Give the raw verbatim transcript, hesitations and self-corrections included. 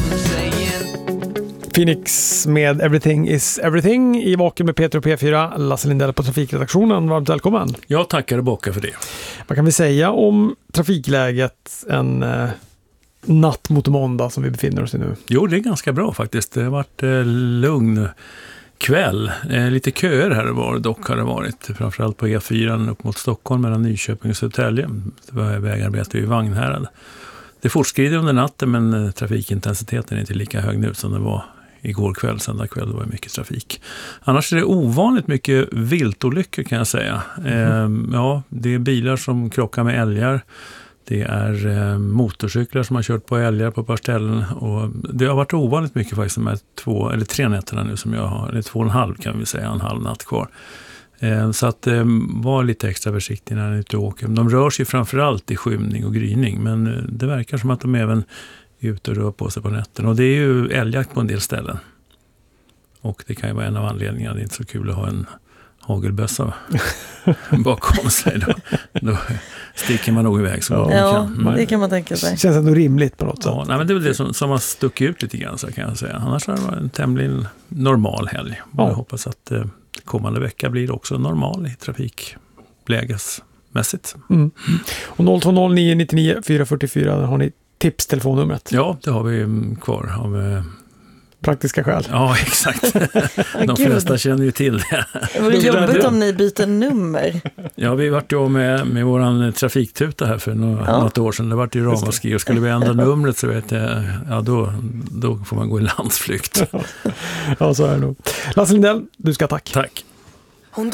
Phoenix med Everything is Everything i Vaken med Peter och P fyra. Lasse Lindell på trafikredaktionen. Varmt välkommen. Jag tackar och bockar för det. Vad kan vi säga om trafikläget en eh, natt mot måndag som vi befinner oss i nu? Jo, det är ganska bra faktiskt. Det har varit eh, lugn kväll. Eh, lite köer här var dock har det varit. Framförallt på E fyra upp mot Stockholm mellan Nyköping och Södertälje. Det var vägarbete i Vagnhärad. Det fortskrider under natten, men trafikintensiteten är inte lika hög nu som det var igår kväll, söndag kväll. Det var mycket trafik. Annars är det ovanligt mycket viltolyckor kan jag säga. Mm. Eh, ja, det är bilar som krockar med älgar. Det är eh, motorcyklar som har kört på älgar på ett par ställen. Och det har varit ovanligt mycket faktiskt de här två, eller tre nätterna nu som jag har. Eller två och en halv kan vi säga, en halv natt kvar. Eh, så att eh, var lite extra försiktig när ni är ute och åker. De rör sig framförallt i skymning och gryning. Men eh, det verkar som att de även är ute och rör på sig på nätten. Och det är ju älgjakt på en del ställen. Och det kan ju vara en av anledningarna. Det är inte så kul att ha en hagelbössa bakom sig. Då, då sticker man nog iväg så ja, ja, kan. Det kan man tänka sig. Det känns ändå rimligt på något sätt. Ja, nej, men det är väl det som, som har stuckit ut lite grann så kan jag säga. Annars har det varit en tämligen normal helg. Ja. Jag hoppas att eh, kommande vecka blir också normal i trafiklägesmässigt. Mm. Och noll två noll nio nio nio fyra fyra fyra har ni tipstelefonnumret. Ja, det har vi kvar av eh, praktiska skäl. Ja, exakt. De flesta känner ju till det. Det vore jobbigt om ni byter nummer. Ja, vi vart ju med, med våran trafiktuta här för några, ja. något år sedan. Det vart ju ramaskri och skulle vi ändra numret så vet jag, ja då, då får man gå i landsflykt. Ja, så är det nog. Lasse Lindell, du ska tack. Tack.